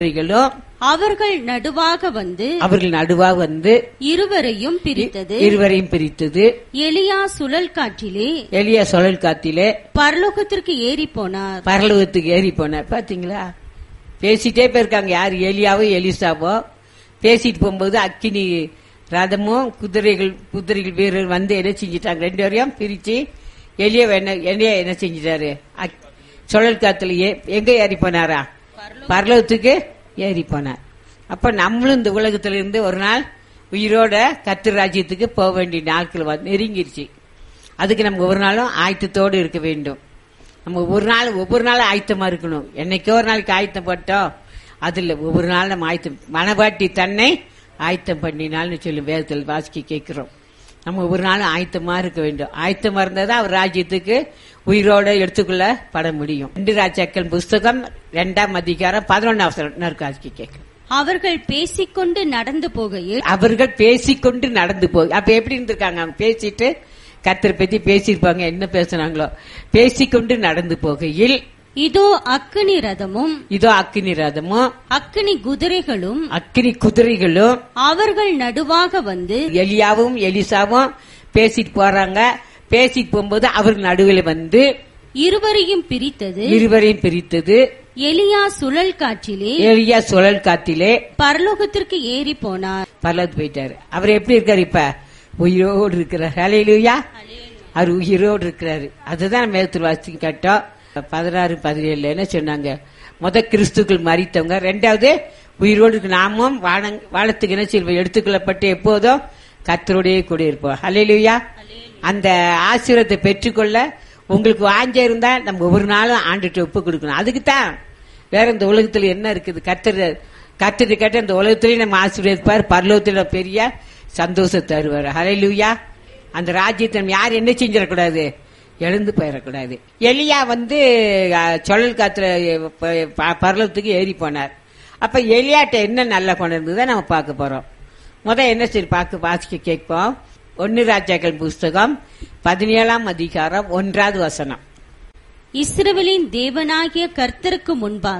அவர்கள் நடுவாக வந்து இருவரையும் பிரித்தது. எலியா சுழல் காற்றிலே பரலோகத்திற்கு ஏறி போனார். பாத்தீங்களா, பேசிட்டே போயிருக்காங்க. யாரு? எலியாவோ எலிசாவோ பேசிட்டு போகும்போது அக்கினி ரதமும் குதிரைகள் வீரர் வந்து என்ன செஞ்சிட்டாங்க? ரெண்டு பேரையும் பிரிச்சு எலியா என்ன செஞ்சிட்டாரு? சுழல் காத்துல எங்க ஏறி போனாரா? பரலோகத்துக்கு ஏறி போனார். அப்ப நம்மளும் இந்த உலகத்துல இருந்து ஒரு நாள் உயிரோட கர்த்தர் ராஜ்யத்துக்கு போக வேண்டிய நாட்கள் நெருங்கிருச்சு. அதுக்கு நம்ம ஒவ்வொரு நாளும் ஆயத்தத்தோடு இருக்க வேண்டும். நம்ம ஒவ்வொரு நாளும் ஆயத்தமா இருக்கணும். என்னைக்கோ ஒரு நாளைக்கு ஆயத்தம் பட்டோம், அதுல ஒவ்வொரு நாள் நம்ம ஆயத்தம் மனவாட்டி தன்னை ஆயத்தம் பண்ணினால்னு சொல்லி வேதத்தில் வாசிக்க கேட்கிறோம். நம்ம ஒவ்வொரு நாளும் ஆயத்தமா இருக்க வேண்டும். ஆயத்தமா இருந்தாதான் அவர் ராஜ்யத்துக்கு உயிரோட எடுத்துக்கொள்ள பட முடியும். 2 ராஜாக்கள் புஸ்தகம் 2ஆம் அதிகாரம் 11ஆம் வாசிக்க கேட்கிறோம். அவர்கள் பேசிக்கொண்டு நடந்து போகையில் அப்ப எப்படி இருந்திருக்காங்க? அவங்க பேசிட்டு கர்த்தரை பத்தி பேசியிருப்பாங்க. என்ன பேசுனாங்களோ, பேசிக்கொண்டு நடந்து போகையில் இதோ அக்கினி ரதமும் அக்கினி குதிரைகளும் அவர்கள் நடுவாக வந்து எலியாவும் எலிசாவும் பேசிட்டு போறாங்க. பேசிட்டு போகும்போது அவர்கள் நடுவில் வந்து இருவரையும் பிரித்தது. எலியா சுழல் காற்றிலே பரலோகத்திற்கு ஏறி போனார். பரலோகத்துக்கு போயிட்டாரு. அவர் எப்படி இருக்காரு? இப்ப உயிரோடு இருக்கிறார். ஹல்லேலூயா. அவர் உயிரோடு இருக்கிறாரு. அதுதான் நம்ம வேதத்தில் வாசிச்சு கேட்டோம். 16-17 என்ன சொன்னாங்க? கிறிஸ்துக்கள் மரித்தவங்க, 2வது உயிரோடு இருக்கு. நாமும் வாழத்துக்கு என்ன செய்வோம்? எடுத்துக்கொள்ளப்பட்டு எப்போதும் கர்த்தரோடே கூட இருப்போம். ஹல்லேலூயா. அந்த ஆசீர்வாதத்தை பெற்றுக்கொள்ள உங்களுக்கு வாஞ்ச இருந்தா நம்ம ஒவ்வொரு நாளும் ஆண்டுட்டு ஒப்பு கொடுக்கணும். அதுக்குத்தான். வேற இந்த உலகத்துல என்ன இருக்குது? கர்த்தர் கேட்ட இந்த உலகத்திலேயே நம்ம ஆசீர்வதிப்பார், பரலோகத்துல பெரிய சந்தோஷத்தை தருவார். ஹல்லேலூயா. அந்த ராஜ்யத்தை நம்ம யாரும் என்ன செஞ்சிடக்கூடாது? எழுந்து போயிடக்கூடாது. எலியா வந்து சுழல் காத்துல பரலோகத்துக்கு ஏறி போனார். அப்ப எலியாட்ட என்ன நல்ல குணம் இருந்ததை நம்ம பார்க்க போறோம். என்ன சரி வாசிக்க கேட்போம். 1 ராஜாக்கள் புஸ்தகம் 17ஆம் அதிகாரம் 1வது வசனம். இஸ்ரவேலின் தேவனாகிய கர்த்தருக்கு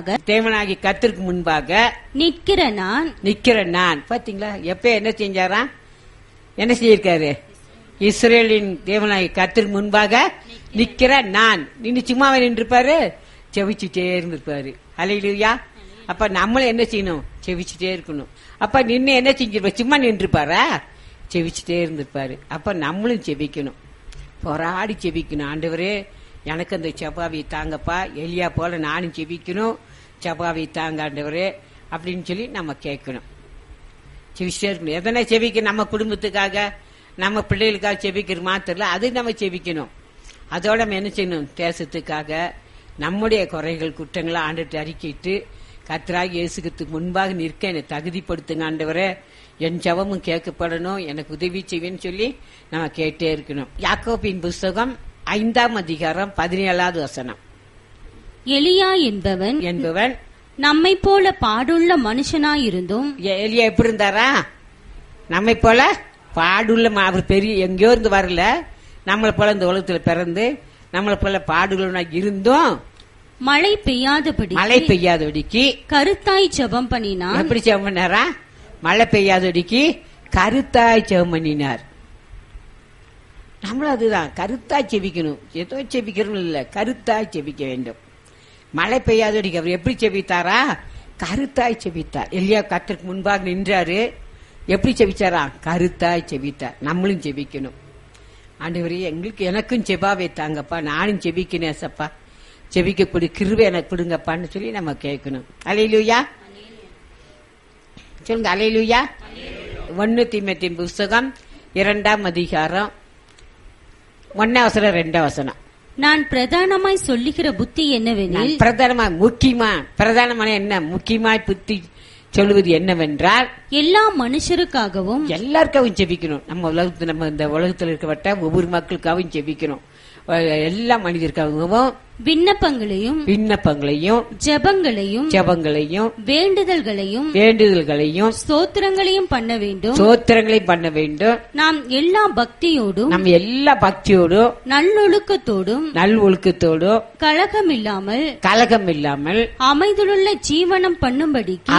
முன்பாக நிற்கிற நான். பாத்தீங்களா, எப்ப என்ன செஞ்சாரா? என்ன செஞ்சிருக்காரு? இஸ்ரேலின் தேவனாகிய கர்த்தருக்கு முன்பாக நிக்கிற நான். நின்று சும்மாவே நின்றுப்பாரு, செவிச்சுட்டே இருந்திருப்பாரு. ஹல்லேலூயா. அப்ப நம்மளும் என்ன செய்யணும்? செவிச்சுட்டே இருக்கணும். அப்ப நின்று என்ன செஞ்சிருப்பாரு? சும்மா நின்றுப்பாரா? செவிச்சுட்டே இருந்திருப்பாரு. அப்ப நம்மளும் செபிக்கணும், போராடி செபிக்கணும். ஆண்டவரே, எனக்கு அந்த செபாவை தாங்கப்பா, எலியா போல நானும் செபிக்கணும், செபாவை தாங்க ஆண்டவரே அப்படின்னு சொல்லி நம்ம கேட்கணும். செவிச்சுட்டே இருக்கணும். எதனா செபிக்க, நம்ம குடும்பத்துக்காக நம்ம பிள்ளைகளுக்காக செபிக்கிற மாத்திரம் அது நம்ம செபிக்கணும். அதோட நம்ம என்ன செய்யணும்? தேசத்துக்காக நம்முடைய குறைகள் குற்றங்களை ஆண்டுட்டு அறிக்கிட்டு கர்த்தராகிய இயேசுவுக்கு முன்பாக நிற்க என்னை தகுதிப்படுத்துங்க ஆண்டவரே, என் ஜெபமும் கேட்கப்படணும், எனக்கு உதவி செய்வேன்னு சொல்லி நம்ம கேட்டே இருக்கணும். யாக்கோபின் புஸ்தகம் 5ஆம் அதிகாரம் 17வது வசனம். எலியா என்பவன் நம்மை போல பாடுள்ள மனுஷனாயிருந்தும். எலியா எப்படி இருந்தாரா? நம்மை போல பாடுள்ள. அவர் பெரிய எங்கேயோ இருந்து வரல, நம்மளை போல இந்த உலகத்துல பிறந்து நம்மளை போல பாடுள்ள இருந்தும் மழை பெய்யாதபடிக்கு கருத்தாய் ஜெபம் பண்ணினார். எப்படி ஜெபம் பண்ணாரா? மழை பெய்யாதபடிக்கு கருத்தாய் ஜெபம் பண்ணினார். நம்மளும் அதுதான், கருத்தாய் செபிக்கணும். ஏதோ செபிக்கணும் இல்ல, கருத்தாய் செபிக்க வேண்டும். மழை பெய்யாதபடிக்கு அவர் எப்படி செபித்தாரா? கருத்தாய் செபித்தார். எலியா கர்த்தருக்கு முன்பாக நின்றாரு. எப்படி செபிச்சாரா? கருத்தாய் செபித்தார். நம்மளும் செபிக்கணும். ஆண்டவரே, எனக்கும் செபாவை தாங்கப்பா, நானும் செபிக்கணும் ஏசப்பா, செபிக்கக்கூடிய கிருபை எனக்கு கொடுங்கப்பான்னு சொல்லி நம்ம கேட்கணும். அல்லேலூயா சொல்லுங்க. அல்லேலூயா. 1 தீமோத்தேயு புஸ்தகம் 2ஆம் அதிகாரம் 1 வசனம் 2 வசனம். நான் பிரதானமாய் சொல்லுகிற புத்தி என்னவெனில், பிரதானமான என்ன முக்கியமாய் புத்தி சொல்லுவது என்னவென்றால், எல்லா மனுஷருக்காகவும் எல்லாருக்காகவும் ஜெபிக்கணும். நம்ம இந்த உலகத்தில் இருக்கப்பட்ட ஒவ்வொரு மக்களுக்காகவும் ஜெபிக்கணும். எல்லா மனிதருக்காகவும் விண்ணப்பங்களையும் ஜெபங்களையும் வேண்டுதல்களையும் ஸ்தோத்திரங்களையும் பண்ண வேண்டும். நாம் எல்லா பக்தியோடும் நல்லொழுக்கத்தோடும் கலகமில்லாமல் அமைதலுள்ள ஜீவனம் பண்ணும்படிக்கு